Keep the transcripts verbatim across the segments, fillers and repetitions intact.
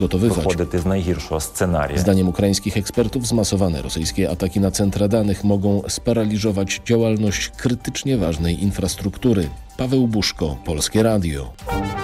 Виходити з найгіршого сценарія. Zdaniem ukraińskich ekspertów zmasowane rosyjskie ataki na centra danych mogą sparaliżować działalność krytycznie ważnej infrastruktury. Paweł Buszko, Polskie Radio.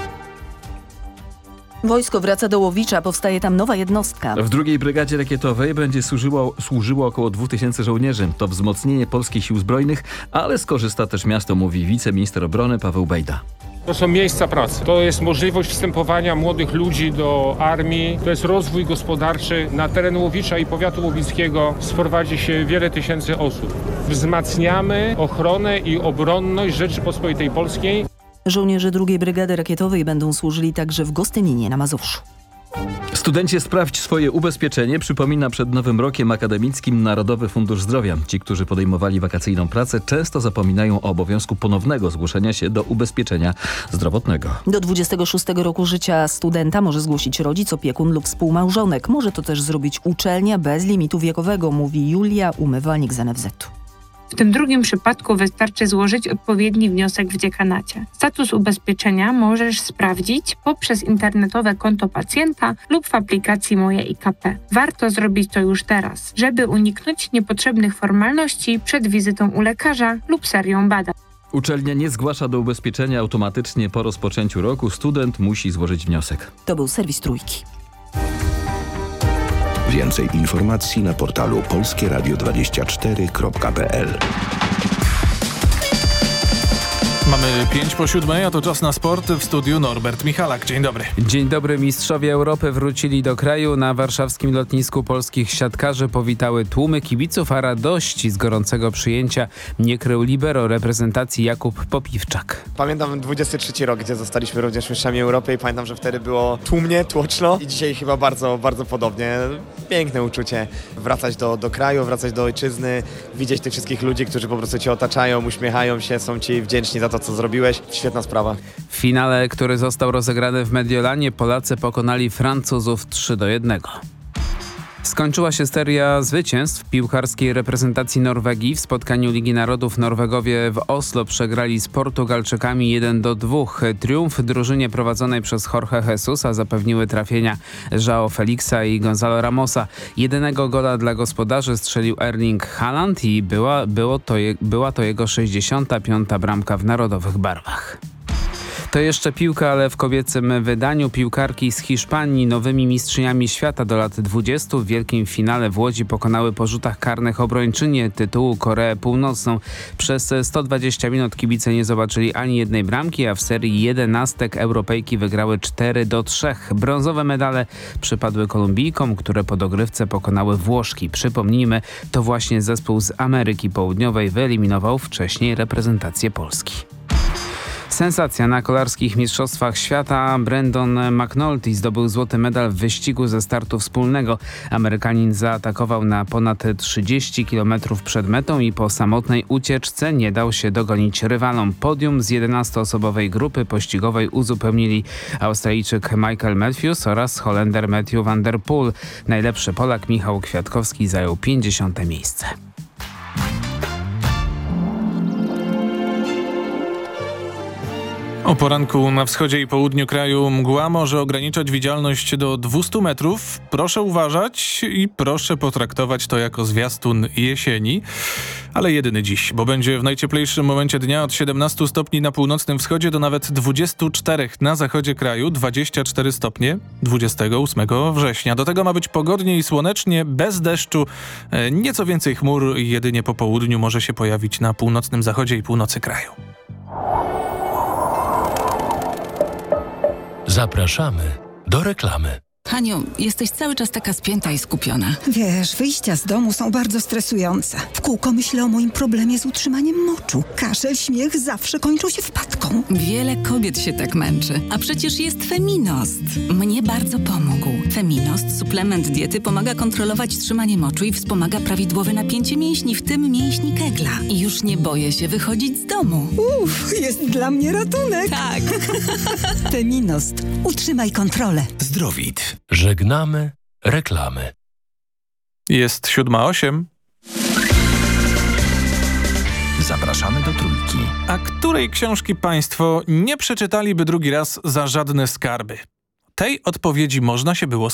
Wojsko wraca do Łowicza, powstaje tam nowa jednostka. W drugiej Brygadzie Rakietowej będzie służyło, służyło około dwóch tysięcy żołnierzy. To wzmocnienie polskich sił zbrojnych, ale skorzysta też miasto, mówi wiceminister obrony Paweł Bejda. To są miejsca pracy. To jest możliwość wstępowania młodych ludzi do armii. To jest rozwój gospodarczy. Na teren Łowicza i powiatu łowickiego sprowadzi się wiele tysięcy osób. Wzmacniamy ochronę i obronność Rzeczypospolitej Polskiej. Żołnierze drugiej Brygady Rakietowej będą służyli także w Gostyninie na Mazowszu. Studencie sprawdź swoje ubezpieczenie, przypomina przed Nowym Rokiem Akademickim Narodowy Fundusz Zdrowia. Ci, którzy podejmowali wakacyjną pracę, często zapominają o obowiązku ponownego zgłoszenia się do ubezpieczenia zdrowotnego. Do dwudziestego szóstego roku życia studenta może zgłosić rodzic, opiekun lub współmałżonek. Może to też zrobić uczelnia bez limitu wiekowego, mówi Julia Umywalnik z N F Z-u. W tym drugim przypadku wystarczy złożyć odpowiedni wniosek w dziekanacie. Status ubezpieczenia możesz sprawdzić poprzez internetowe konto pacjenta lub w aplikacji Moje I K P. Warto zrobić to już teraz, żeby uniknąć niepotrzebnych formalności przed wizytą u lekarza lub serią badań. Uczelnia nie zgłasza do ubezpieczenia automatycznie po rozpoczęciu roku. Student musi złożyć wniosek. To był serwis Trójki. Więcej informacji na portalu polskie radio dwadzieścia cztery kropka p l. Mamy pięć po siódmej, a to czas na sport. W studiu Norbert Michalak. Dzień dobry. Dzień dobry. Mistrzowie Europy wrócili do kraju. Na warszawskim lotnisku polskich siatkarzy powitały tłumy kibiców, a radości z gorącego przyjęcia nie krył libero reprezentacji Jakub Popiwczak. Pamiętam dwudziesty trzeci rok, gdzie zostaliśmy również mistrzami Europy i pamiętam, że wtedy było tłumnie, tłoczno i dzisiaj chyba bardzo, bardzo podobnie. Piękne uczucie wracać do, do kraju, wracać do ojczyzny, widzieć tych wszystkich ludzi, którzy po prostu cię otaczają, uśmiechają się, są ci wdzięczni za to, co zrobiłeś. Świetna sprawa. W finale, który został rozegrany w Mediolanie, Polacy pokonali Francuzów trzy do jednego. Skończyła się seria zwycięstw piłkarskiej reprezentacji Norwegii. W spotkaniu Ligi Narodów Norwegowie w Oslo przegrali z Portugalczykami jeden do dwóch. Triumf drużynie prowadzonej przez Jorge Jesusa zapewniły trafienia João Felixa i Gonzalo Ramosa. Jedynego gola dla gospodarzy strzelił Erling Haaland i była, było to je, była to jego sześćdziesiąta piąta bramka w narodowych barwach. To jeszcze piłka, ale w kobiecym wydaniu. Piłkarki z Hiszpanii, nowymi mistrzyniami świata do lat dwudziestu, w wielkim finale w Łodzi pokonały po rzutach karnych obrończynię tytułu Koreę Północną. Przez sto dwadzieścia minut kibice nie zobaczyli ani jednej bramki, a w serii jedenastek Europejki wygrały cztery do trzech. Brązowe medale przypadły Kolumbijkom, które po dogrywce pokonały Włoszki. Przypomnijmy, to właśnie zespół z Ameryki Południowej wyeliminował wcześniej reprezentację Polski. Sensacja na kolarskich mistrzostwach świata. Brandon McNulty zdobył złoty medal w wyścigu ze startu wspólnego. Amerykanin zaatakował na ponad trzydzieści kilometrów przed metą i po samotnej ucieczce nie dał się dogonić rywalom. Podium z jedenastoosobowej grupy pościgowej uzupełnili Australijczyk Michael Matthews oraz Holender Matthew van der Poel. Najlepszy Polak Michał Kwiatkowski zajął pięćdziesiąte miejsce. O poranku na wschodzie i południu kraju mgła może ograniczać widzialność do dwustu metrów. Proszę uważać i proszę potraktować to jako zwiastun jesieni. Ale jedyny dziś, bo będzie w najcieplejszym momencie dnia od siedemnastu stopni na północnym wschodzie do nawet dwudziestu czterech na zachodzie kraju, dwadzieścia cztery stopnie dwudziestego ósmego września. Do tego ma być pogodnie i słonecznie, bez deszczu. Nieco więcej chmur jedynie po południu może się pojawić na północnym zachodzie i północy kraju. Zapraszamy do reklamy. Haniu, jesteś cały czas taka spięta i skupiona. Wiesz, wyjścia z domu są bardzo stresujące. W kółko myślę o moim problemie z utrzymaniem moczu. Kaszel, śmiech zawsze kończą się wpadką. Wiele kobiet się tak męczy. A przecież jest Feminost. Mnie bardzo pomógł. Feminost, suplement diety, pomaga kontrolować trzymanie moczu i wspomaga prawidłowe napięcie mięśni, w tym mięśni kegla. I już nie boję się wychodzić z domu. Uff, jest dla mnie ratunek. Tak. Feminost. Utrzymaj kontrolę. Zdrowit. Żegnamy reklamy. Jest siódma osiem. Zapraszamy do Trójki. A której książki państwo nie przeczytaliby drugi raz za żadne skarby? Tej odpowiedzi można się było spodziewać.